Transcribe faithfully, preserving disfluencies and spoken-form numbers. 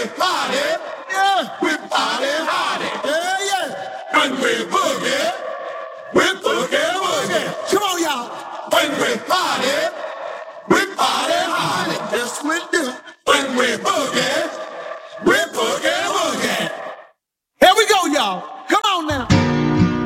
we party, yeah, we party hardy. Yeah, yeah. When we boogie, we boogie woogie. Come on, y'all. When we party.